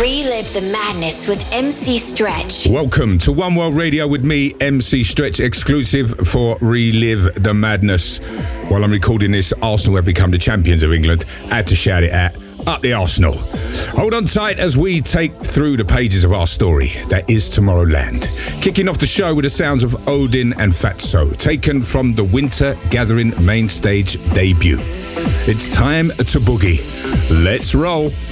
Relive the madness with MC Stretch. Welcome to One World Radio with me, MC Stretch, exclusive for Relive the Madness. While I'm recording this, Arsenal have become the champions of England. I had to shout it out. Up the Arsenal. Hold on tight as we take through the pages of our story that is Tomorrowland. Kicking off the show with the sounds of Odin and Fatso, taken from the Winter Gathering main stage debut. It's time to boogie. Let's roll.